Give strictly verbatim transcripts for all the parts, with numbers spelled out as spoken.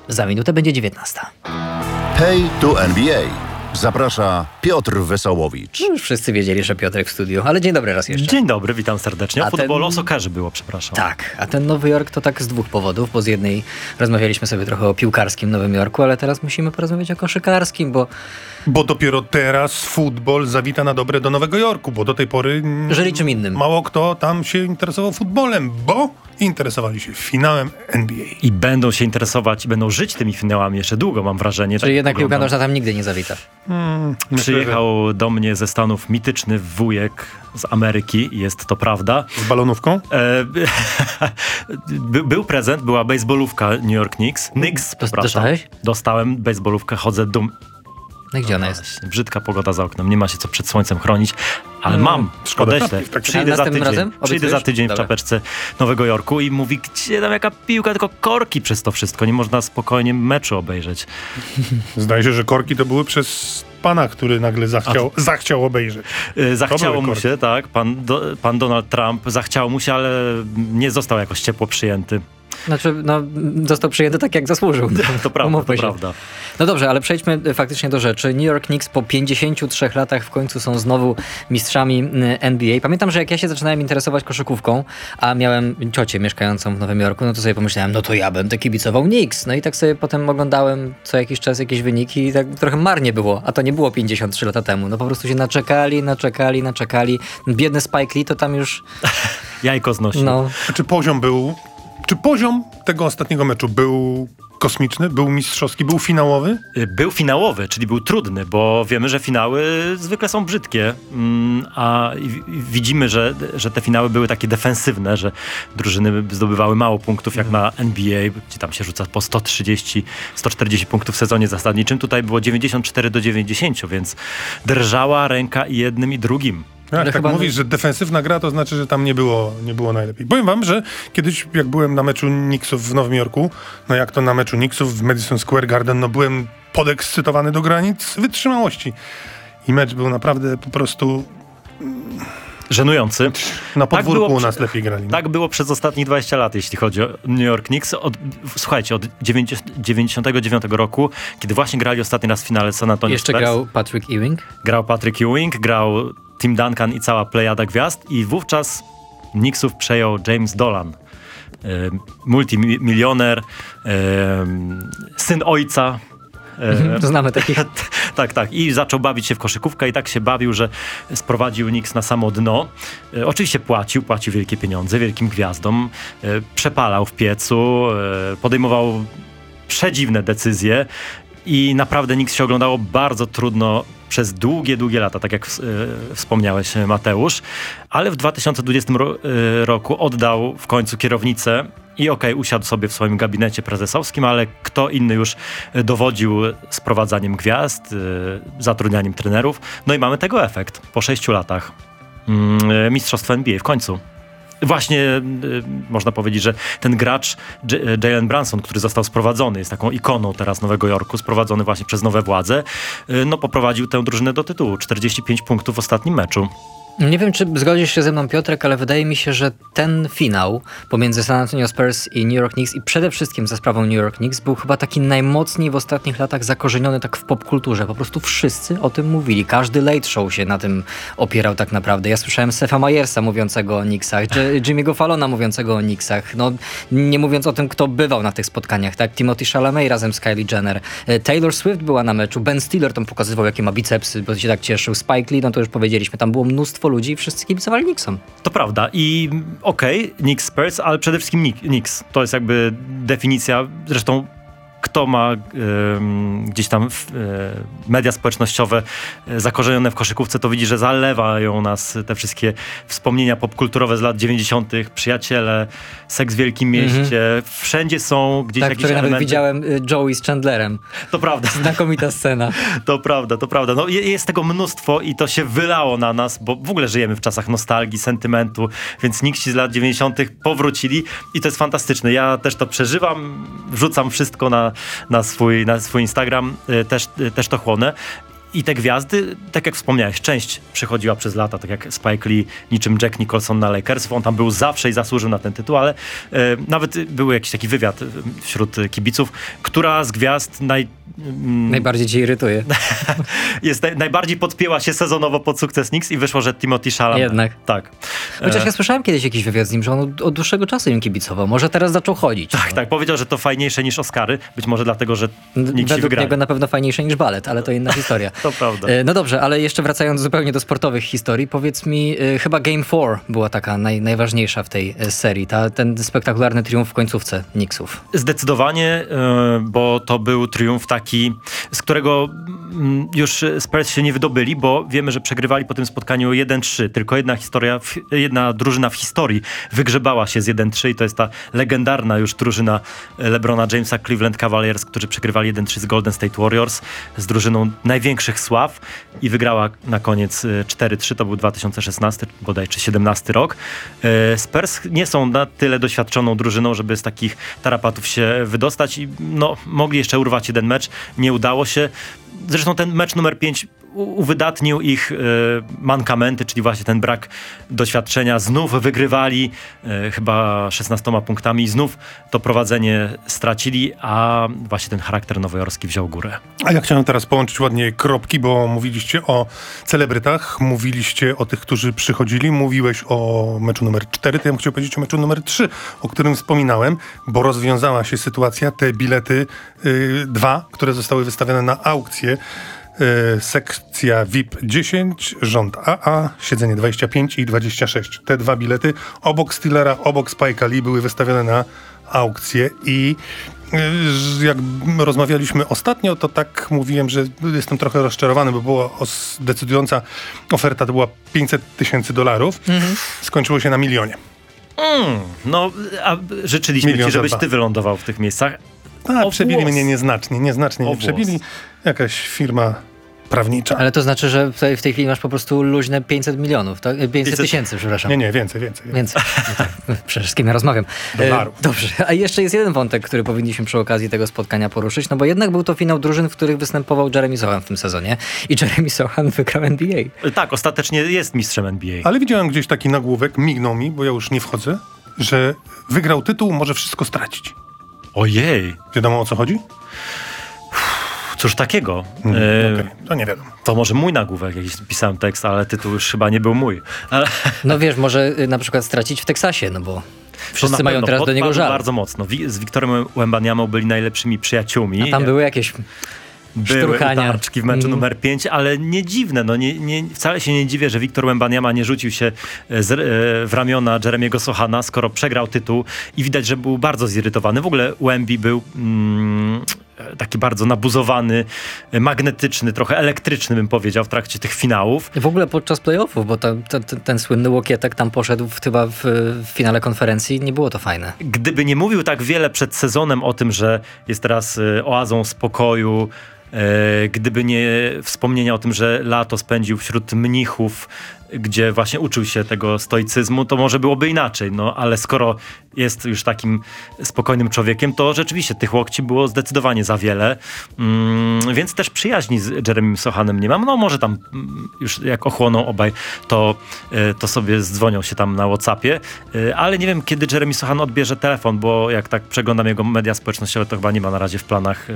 Za minutę będzie dziewiętnasta. Pay to N B A. Zaprasza Piotr Wesołowicz. No już wszyscy wiedzieli, że Piotrek w studiu, ale dzień dobry raz jeszcze. Dzień dobry, witam serdecznie. O A futbolu, ten... o soccerze było, przepraszam. Tak, a ten Nowy Jork to tak z dwóch powodów, bo z jednej rozmawialiśmy sobie trochę o piłkarskim Nowym Jorku, ale teraz musimy porozmawiać o koszykarskim, bo... Bo dopiero teraz futbol zawita na dobre do Nowego Jorku, bo do tej pory że niczym innym. Mało kto tam się interesował futbolem, bo interesowali się finałem N B A. I będą się interesować, i będą żyć tymi finałami jeszcze długo, mam wrażenie. Czyli tak jednak piłka oglądam. nożna tam nigdy nie zawita. Hmm, Przyjechał myślę, że... do mnie ze Stanów mityczny wujek z Ameryki, jest to prawda. Z balonówką? E, by, był prezent, była baseballówka New York Knicks. Knicks, przepraszam. Dostałeś? Dostałem baseballówkę, chodzę dum... No i gdzie ona no, jest? Brzydka pogoda za oknem, nie ma się co przed słońcem chronić, ale Mm, mam, szkoda. odeślę. Tak, Przyjdę za tydzień, razem? przyjdę za tydzień w Dobra. czapeczce Nowego Jorku i mówi, gdzie tam jaka piłka, tylko korki przez to wszystko, nie można spokojnie meczu obejrzeć. Zdaje się, że korki to były przez pana, który nagle zachciał, A... zachciał obejrzeć. Yy, zachciało mu korki. się, tak, pan, do, pan Donald Trump zachciało mu się, ale nie został jakoś ciepło przyjęty. Znaczy, no, został przyjęty tak, jak zasłużył. To prawda, Umówmy to się. prawda. No dobrze, ale przejdźmy faktycznie do rzeczy. New York Knicks po pięćdziesięciu trzech latach w końcu są znowu mistrzami N B A. Pamiętam, że jak ja się zaczynałem interesować koszykówką, a miałem ciocię mieszkającą w Nowym Jorku, no to sobie pomyślałem, no to ja będę kibicował Knicks. No i tak sobie potem oglądałem co jakiś czas jakieś wyniki i tak trochę marnie było. A to nie było pięćdziesiąt trzy lata temu. No po prostu się naczekali, naczekali, naczekali. Biedny Spike Lee to tam już... Jajko znosił. No, A czy poziom był... Czy poziom tego ostatniego meczu był kosmiczny, był mistrzowski, był finałowy? Był finałowy, czyli był trudny, bo wiemy, że finały zwykle są brzydkie, a widzimy, że, że te finały były takie defensywne, że drużyny zdobywały mało punktów jak na N B A, gdzie tam się rzuca po sto trzydzieści sto czterdzieści punktów w sezonie zasadniczym. Tutaj było dziewięćdziesiąt cztery do dziewięćdziesięciu, więc drżała ręka i jednym i drugim. Jak tak chyba... mówisz, że defensywna gra, to znaczy, że tam nie było, nie było najlepiej. Powiem wam, że kiedyś jak byłem na meczu Knicksów w Nowym Jorku, no jak to na meczu Knicksów w Madison Square Garden, no byłem podekscytowany do granic wytrzymałości. I mecz był naprawdę po prostu... Żenujący. Na podwórku tak u nas lepiej grali. Nie? Tak było przez ostatnich dwadzieścia lat, jeśli chodzi o New York Knicks. Od, słuchajcie, od dziewięćdziesiątego dziewiątego roku, kiedy właśnie grali ostatni raz w finale San Antonio jeszcze Spurs. grał Patrick Ewing. Grał Patrick Ewing, grał Tim Duncan i cała plejada gwiazd i wówczas Knicksów przejął James Dolan. E, multimilioner, e, syn ojca. Mhm, to znamy takich. Tak, tak. I zaczął bawić się w koszykówkę i tak się bawił, że sprowadził Knicks na samo dno. E, oczywiście płacił, płacił wielkie pieniądze wielkim gwiazdom. E, przepalał w piecu, e, podejmował przedziwne decyzje i naprawdę Knicks się oglądało bardzo trudno przez długie, długie lata, tak jak e, wspomniałeś, Mateusz. Ale w dwa tysiące dwudziestym ro, e, roku oddał w końcu kierownicę i okej, okay, usiadł sobie w swoim gabinecie prezesowskim, ale kto inny już dowodził sprowadzaniem gwiazd, e, zatrudnianiem trenerów. No i mamy tego efekt po sześciu latach. Mm, mistrzostwo N B A w końcu. Właśnie y, można powiedzieć, że ten gracz J- Jalen Brunson, który został sprowadzony, jest taką ikoną teraz Nowego Jorku, sprowadzony właśnie przez nowe władze, y, no poprowadził tę drużynę do tytułu. czterdzieści pięć punktów w ostatnim meczu. Nie wiem, czy zgodzisz się ze mną, Piotrek, ale wydaje mi się, że ten finał pomiędzy San Antonio Spurs i New York Knicks i przede wszystkim za sprawą New York Knicks był chyba taki najmocniej w ostatnich latach zakorzeniony tak w popkulturze. Po prostu wszyscy o tym mówili. Każdy late show się na tym opierał tak naprawdę. Ja słyszałem Stefa Myersa mówiącego o Knicksach, Jimmy'ego Fallona mówiącego o Knicksach. No, nie mówiąc o tym, kto bywał na tych spotkaniach, tak? Timothy Chalamet razem z Kylie Jenner. Taylor Swift była na meczu. Ben Stiller tam pokazywał, jakie ma bicepsy, bo się tak cieszył. Spike Lee, no to już powiedzieliśmy. Tam było mnóstwo ludzi i wszyscy kibicowali Knicksom. To prawda i okej, okay, Knicks Spurs, ale przede wszystkim Knicks. To jest jakby definicja, zresztą kto ma y, gdzieś tam w, y, media społecznościowe y, zakorzenione w koszykówce, to widzi, że zalewają nas te wszystkie wspomnienia popkulturowe z lat dziewięćdziesiątych, przyjaciele, Seks w Wielkim Mieście, mm-hmm. wszędzie są gdzieś tak, jakieś które elementy. Nawet widziałem y, Joey z Chandlerem. To prawda. Znakomita scena. To prawda, to prawda. No, jest tego mnóstwo i to się wylało na nas, bo w ogóle żyjemy w czasach nostalgii, sentymentu, więc Knicksi z lat dziewięćdziesiątych powrócili i to jest fantastyczne. Ja też to przeżywam, wrzucam wszystko na, na, swój, na swój Instagram, też, też to chłonę. I te gwiazdy, tak jak wspomniałeś, część przychodziła przez lata, tak jak Spike Lee, niczym Jack Nicholson na Lakers. On tam był zawsze i zasłużył na ten tytuł, ale e, nawet był jakiś taki wywiad wśród kibiców, która z gwiazd naj, mm, Najbardziej cię irytuje. jest naj, najbardziej podpięła się sezonowo pod sukces Knicks i wyszło, że Timothy Chalamet. Jednak. Tak. Chociaż E, ja słyszałem kiedyś jakiś wywiad z nim, że on od, od dłuższego czasu im kibicował. Może teraz zaczął chodzić. tak, tak. Powiedział, że to fajniejsze niż Oscary. Być może dlatego, że Knicksi Według wygrali. niego na pewno fajniejsze niż balet, ale to inna historia. To prawda. E, No dobrze, ale jeszcze wracając zupełnie do sportowych historii, powiedz mi, e, chyba Game cztery była taka naj, najważniejsza w tej e, serii, ta, ten spektakularny triumf w końcówce Knicksów. Zdecydowanie, yy, bo to był triumf taki, z którego mm, już Spurs się nie wydobyli, bo wiemy, że przegrywali po tym spotkaniu jeden trzy. Tylko jedna historia, w, jedna drużyna w historii wygrzebała się z jeden trzy i to jest ta legendarna już drużyna LeBrona Jamesa, Cleveland Cavaliers, którzy przegrywali jeden trzy z Golden State Warriors, z drużyną największych sław i wygrała na koniec cztery trzy. To był dwa tysiące szesnasty, bodajże siedemnasty rok. Yy, Spurs nie są na tyle doświadczoną drużyną, żeby z takich tarapatów się wydostać i no, mogli jeszcze urwać jeden mecz. Nie udało się. Zresztą ten mecz numer pięć uwydatnił ich e, mankamenty, czyli właśnie ten brak doświadczenia. Znów wygrywali e, chyba szesnastoma punktami i znów to prowadzenie stracili, a właśnie ten charakter nowojorski wziął górę. A ja chciałem teraz połączyć ładnie kropki, bo mówiliście o celebrytach, mówiliście o tych, którzy przychodzili, mówiłeś o meczu numer cztery, to ja bym chciał powiedzieć o meczu numer trzy, o którym wspominałem, bo rozwiązała się sytuacja, te bilety y, dwa, które zostały wystawione na aukcję, y, sekcja V I P dziesięć, rząd A A, siedzenie dwadzieścia pięć i dwadzieścia sześć. Te dwa bilety obok Steelera, obok Spike'a Lee były wystawione na aukcję i y, jak rozmawialiśmy ostatnio, to tak mówiłem, że jestem trochę rozczarowany, bo była os- decydująca oferta, to była pięćset tysięcy dolarów. Mhm. Skończyło się na milionie. Mm, no, a życzyliśmy Milion ci, żebyś za dwa. ty wylądował w tych miejscach. Tak, O przebili włos. mnie nieznacznie, nieznacznie O mnie przebili. włos. Jakaś firma prawnicza. Ale to znaczy, że tutaj w tej chwili masz po prostu luźne pięćset milionów, tak? pięćset pięćset tysięcy, przepraszam. Nie, nie, więcej, więcej. Więcej. No tak, przecież z kim ja rozmawiam. Dolarów. E, dobrze, a jeszcze jest jeden wątek, który powinniśmy przy okazji tego spotkania poruszyć, no bo jednak był to finał drużyn, w których występował Jeremy Sohan w tym sezonie i Jeremy Sohan wygrał N B A. Tak, ostatecznie jest mistrzem N B A. Ale widziałem gdzieś taki nagłówek, mignął mi, bo ja już nie wchodzę, że wygrał tytuł, może wszystko stracić. Ojej, Wiadomo, o co chodzi? cóż takiego. Hmm, E, Okej, to nie wiadomo. To może mój nagłówek, jakiś pisałem tekst, ale tytuł już chyba nie był mój. Ale No wiesz, może y, na przykład stracić w Teksasie, no bo to wszyscy na mają pewno teraz do niego podpadł żal. bardzo mocno. Wi- Z Wiktorem Wembaniamą byli najlepszymi przyjaciółmi. A tam były jakieś Były szturchania. utarczki w meczu Mm. numer pięć, ale nie dziwne. No nie, nie, wcale się nie dziwię, że Wiktor Wembaniama nie rzucił się z, e, w ramiona Jeremiego Sohana, skoro przegrał tytuł i widać, że był bardzo zirytowany. W ogóle Wemby był mm, taki bardzo nabuzowany, magnetyczny, trochę elektryczny, bym powiedział, w trakcie tych finałów. W ogóle podczas playoffów, bo ta, ta, ten, ten słynny łokietek tam poszedł w, chyba w, w finale konferencji, nie było to fajne. Gdyby nie mówił tak wiele przed sezonem o tym, że jest teraz e, oazą spokoju, e, gdyby nie wspomnienia o tym, że lato spędził wśród mnichów, gdzie właśnie uczył się tego stoicyzmu, to może byłoby inaczej. No, ale skoro jest już takim spokojnym człowiekiem, to rzeczywiście tych łokci było zdecydowanie za wiele. Mm, więc też przyjaźni z Jeremym Sohanem nie mam. No może tam mm, już jak ochłoną obaj, to, e, to sobie zdzwonią się tam na WhatsAppie. E, ale nie wiem, kiedy Jeremy Sohan odbierze telefon, bo jak tak przeglądam jego media społecznościowe, to chyba nie ma na razie w planach e,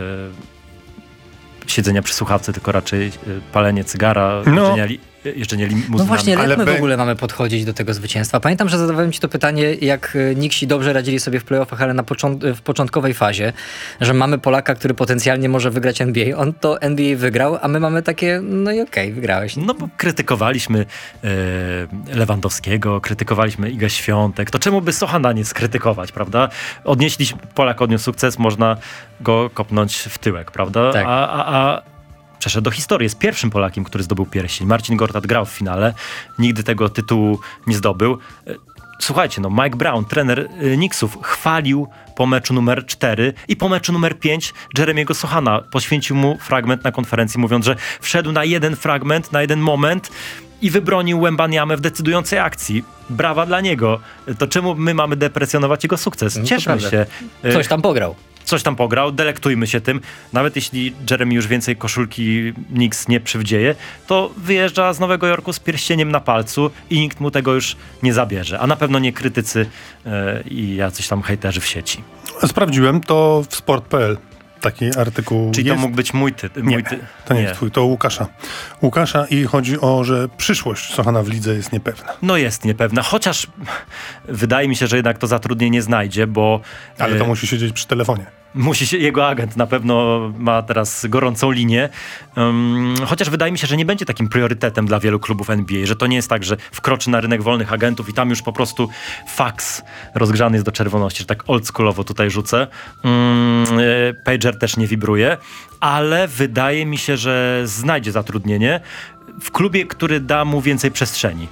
siedzenia przy słuchawce, tylko raczej e, palenie cygara, No. jeżdżenia, li, jeżdżenia limuzynami. No właśnie, ale Ale jak my be- w ogóle mamy podchodzić do tego zwycięstwa? Pamiętam, że zadawałem ci to pytanie, jak y, Knicksi dobrze radzili sobie w playoffach, ale na począt- w początkowej fazie, że mamy Polaka, który potencjalnie może wygrać N B A. On to N B A wygrał, a my mamy takie, no i okej, okay, wygrałeś. No bo krytykowaliśmy e, Lewandowskiego, krytykowaliśmy Igę Świątek. To czemu by Sohana nie skrytykować, prawda? Odnieśliśmy, Polak odniósł sukces, można go kopnąć w tyłek, prawda? Tak. A, a, a przeszedł do historii. Jest pierwszym Polakiem, który zdobył pierścień. Marcin Gortat grał w finale. Nigdy tego tytułu nie zdobył. E, Słuchajcie, no Mike Brown, trener y, Knicksów, chwalił po meczu numer cztery i po meczu numer pięć Jeremiego Sohana. Poświęcił mu fragment na konferencji, mówiąc, że wszedł na jeden fragment, na jeden moment i wybronił Wembaniamę w decydującej akcji. Brawa dla niego. To czemu my mamy deprecjonować jego sukces? No to Cieszmy prawda. się. Y, Coś tam pograł. coś tam pograł, delektujmy się tym. Nawet jeśli Jeremy już więcej koszulki Knicks nie przywdzieje, to wyjeżdża z Nowego Jorku z pierścieniem na palcu i nikt mu tego już nie zabierze. A na pewno nie krytycy e, i jacyś tam hejterzy w sieci. Sprawdziłem to w sport kropka p l. Taki artykuł Czyli jest. to mógł być mój ty. Nie, Mój ty... to nie, nie jest twój, to Łukasza. Łukasza i chodzi o, że przyszłość Sochana w lidze jest niepewna. No jest niepewna, chociaż wydaje mi się, że jednak to zatrudnienie znajdzie, bo... Ale to e, musi siedzieć przy telefonie. Musi się, jego agent na pewno ma teraz gorącą linię, um, chociaż wydaje mi się, że nie będzie takim priorytetem dla wielu klubów N B A, że to nie jest tak, że wkroczy na rynek wolnych agentów i tam już po prostu faks rozgrzany jest do czerwoności, że tak oldschoolowo tutaj rzucę. Um, pager też nie wibruje, ale wydaje mi się, że znajdzie zatrudnienie w klubie, który da mu więcej przestrzeni.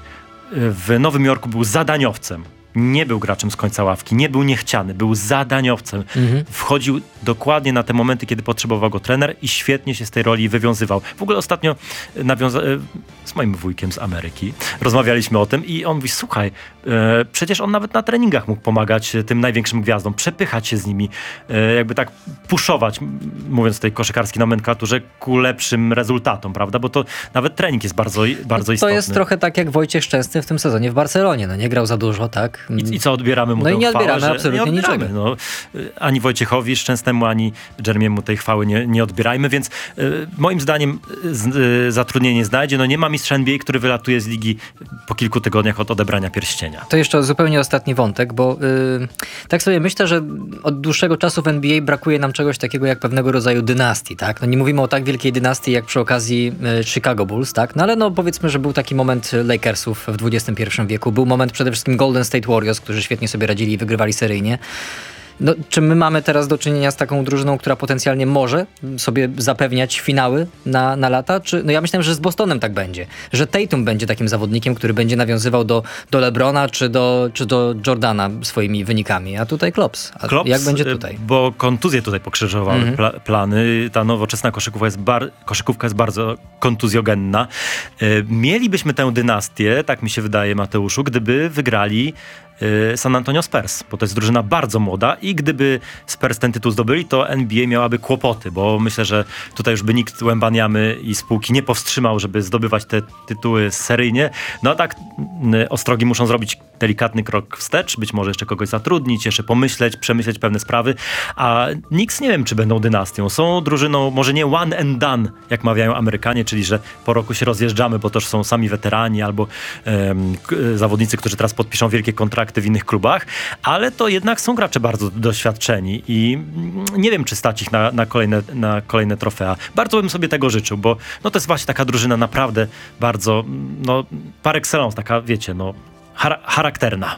W Nowym Jorku był zadaniowcem. Nie był graczem z końca ławki, nie był niechciany, był zadaniowcem. Mhm. Wchodził dokładnie na te momenty, kiedy potrzebował go trener i świetnie się z tej roli wywiązywał. W ogóle ostatnio nawiąza- z moim wujkiem z Ameryki rozmawialiśmy o tym i on mówi, słuchaj, e, przecież on nawet na treningach mógł pomagać tym największym gwiazdom, przepychać się z nimi, e, jakby tak puszować, mówiąc w tej koszykarskiej nomenklaturze, ku lepszym rezultatom, prawda? Bo to nawet trening jest bardzo, bardzo no, istotny. To jest trochę tak jak Wojciech Szczęsny w tym sezonie w Barcelonie. No nie grał za dużo, tak? I, I co, odbieramy mu No tę i nie chwałę, odbieramy że absolutnie nie odbieramy, niczego. no. Ani Wojciechowi Szczęsnemu, ani Jeremiemu tej chwały nie, nie odbierajmy, więc y, moim zdaniem z, y, zatrudnienie znajdzie. No nie ma mistrza N B A, który wylatuje z ligi po kilku tygodniach od odebrania pierścienia. To jeszcze zupełnie ostatni wątek, bo yy, tak sobie myślę, że od dłuższego czasu w N B A brakuje nam czegoś takiego jak pewnego rodzaju dynastii, tak? No nie mówimy o tak wielkiej dynastii jak przy okazji y, Chicago Bulls, tak? No ale no powiedzmy, że był taki moment Lakersów w dwudziestym pierwszym wieku. Był moment przede wszystkim Golden State Warriors, którzy świetnie sobie radzili i wygrywali seryjnie. No, czy my mamy teraz do czynienia z taką drużyną, która potencjalnie może sobie zapewniać finały na, na lata? Czy, no ja myślałem, że z Bostonem tak będzie. Że Tatum będzie takim zawodnikiem, który będzie nawiązywał do, do LeBrona czy do, czy do Jordana swoimi wynikami. A tutaj Klops. A Klops, jak będzie tutaj? Bo kontuzje tutaj pokrzyżowały Mhm. pla- plany. Ta nowoczesna koszykówka jest, bar- koszykówka jest bardzo kontuzjogenna. E, mielibyśmy tę dynastię, tak mi się wydaje, Mateuszu, gdyby wygrali San Antonio Spurs, bo to jest drużyna bardzo młoda i gdyby Spurs ten tytuł zdobyli, to N B A miałaby kłopoty, bo myślę, że tutaj już by nikt Wembaniamy i spółki nie powstrzymał, żeby zdobywać te tytuły seryjnie. No a tak ostrogi muszą zrobić delikatny krok wstecz, być może jeszcze kogoś zatrudnić, jeszcze pomyśleć, przemyśleć pewne sprawy, a Knicks nie wiem, czy będą dynastią. Są drużyną, może nie one and done, jak mawiają Amerykanie, czyli że po roku się rozjeżdżamy, bo to już są sami weterani albo um, k- zawodnicy, którzy teraz podpiszą wielkie kontrakty w innych klubach, ale to jednak są gracze bardzo doświadczeni i nie wiem, czy stać ich na, na, kolejne, na kolejne trofea. Bardzo bym sobie tego życzył, bo no, to jest właśnie taka drużyna naprawdę bardzo, no par excellence, taka wiecie, no chara- charakterna.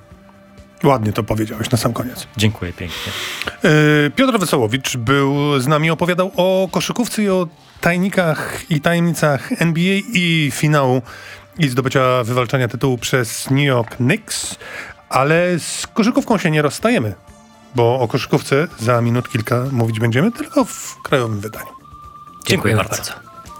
Ładnie to powiedziałeś na sam koniec. Dziękuję pięknie. Yy, Piotr Wesołowicz był z nami, opowiadał o koszykówce i o tajnikach i tajemnicach N B A i finału i zdobycia wywalczania tytułu przez New York Knicks, ale z koszykówką się nie rozstajemy, bo o koszykówce za minut kilka mówić będziemy tylko w krajowym wydaniu. Dziękuję bardzo. bardzo.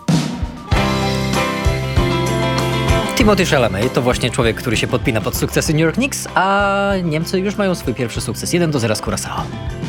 Timothy Chalamet to właśnie człowiek, który się podpina pod sukcesy New York Knicks, a Niemcy już mają swój pierwszy sukces. jeden do zera z Curaçao.